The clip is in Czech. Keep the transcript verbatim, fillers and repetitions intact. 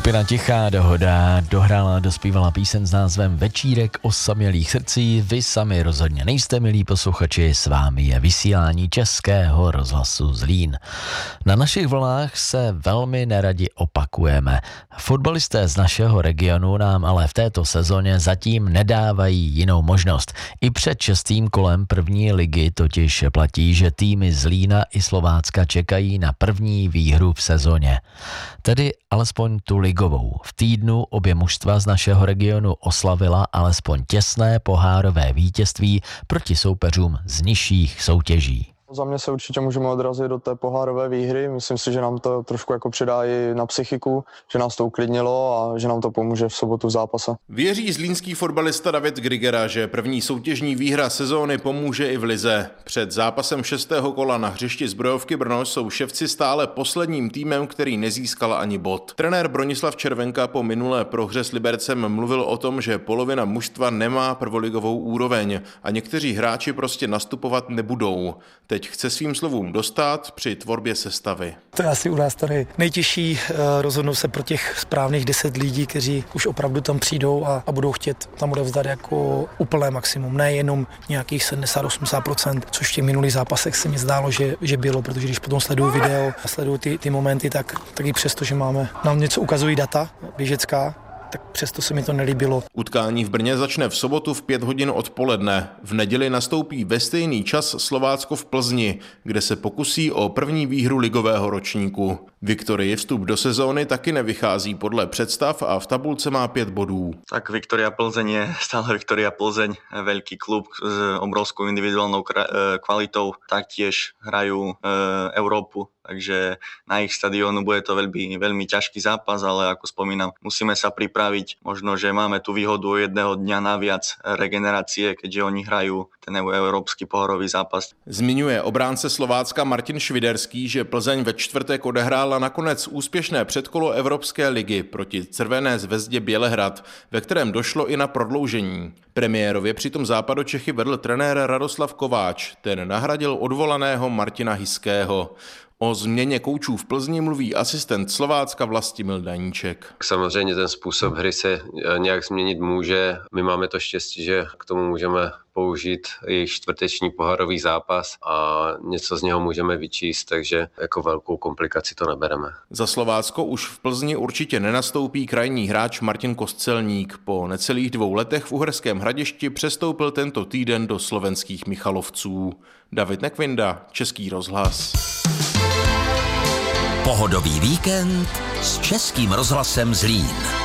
Skupina Tichá dohoda dohrála, dospívala píseň s názvem Večírek osamělých srdcí. Vy sami rozhodně nejste, milí posluchači, s vámi je vysílání Českého rozhlasu Zlín. Na našich vlnách se velmi neradi opakujeme. Fotbalisté z našeho regionu nám ale v této sezóně zatím nedávají jinou možnost. I před šestým kolem první ligy totiž platí, že týmy Zlína i Slovácka čekají na první výhru v sezóně. Tedy alespoň tu ligovou. V týdnu obě mužstva z našeho regionu oslavila alespoň těsné pohárové vítězství proti soupeřům z nižších soutěží. Za mě se určitě můžeme odrazit do té pohárové výhry. Myslím si, že nám to trošku jako přidá i na psychiku, že nás to uklidnilo a že nám to pomůže v sobotu v zápase. Věří zlínský fotbalista David Grigera, že první soutěžní výhra sezóny pomůže i v lize. Před zápasem šestého kola na hřišti Zbrojovky Brno jsou ševci stále posledním týmem, který nezískal ani bod. Trenér Bronislav Červenka po minulé prohře s Libercem mluvil o tom, že polovina mužstva nemá prvoligovou úroveň a někteří hráči prostě nastupovat nebudou. Teď chce svým slovům dostat při tvorbě sestavy. To je asi u nás tady nejtěžší, rozhodnout se pro těch správných deset lidí, kteří už opravdu tam přijdou a, a budou chtět tam odevzdat jako úplné maximum, ne jenom nějakých sedmdesát až osmdesát procent, což v těch minulých zápasech se mi zdálo, že, že bylo, protože když potom sleduju video a sleduju ty, ty momenty, tak, tak i přesto, že máme, nám něco ukazují data běžecká, tak přesto se mi to nelíbilo. Utkání v Brně začne v sobotu v pět hodin odpoledne. V neděli nastoupí ve stejný čas Slovácko v Plzni, kde se pokusí o první výhru ligového ročníku. Viktorii vstup do sezóny taky nevychází podle představ a v tabulce má pět bodů. Tak Viktoria Plzeň je stále Viktoria Plzeň, veľký klub s obrovskou individuálnou kvalitou, taktiež hrajú Európu. Takže na ich stadiónu bude to veľmi, veľmi ťažký zápas, ale ako spomínam, musíme sa pripraviť. Možno, že máme tu výhodu o jedného dňa naviac regenerácie, keďže oni hrajú ten európsky pohárový zápas. Zmiňuje obránce Slovácka Martin Šviderský, že Plzeň ve čtvrtek odehrála nakonec úspěšné předkolo Evropské ligy proti Crvené zvezdě Bělehrad, ve kterém došlo i na prodloužení. Premiérově přitom Západočechy vedl trenér Radoslav Kováč, ten nahradil odvolaného Martina Hiského. O změně koučů v Plzni mluví asistent Slovácka Vlastimil Daníček. Samozřejmě ten způsob hry se nějak změnit může. My máme to štěstí, že k tomu můžeme použít jejich čtvrteční pohárový zápas a něco z něho můžeme vyčíst, takže jako velkou komplikaci to nebereme. Za Slovácko už v Plzni určitě nenastoupí krajní hráč Martin Kostelník. Po necelých dvou letech v Uherském Hradišti přestoupil tento týden do slovenských Michalovců. David Nekvinda, Český rozhlas. Pohodový víkend s Českým rozhlasem Zlín.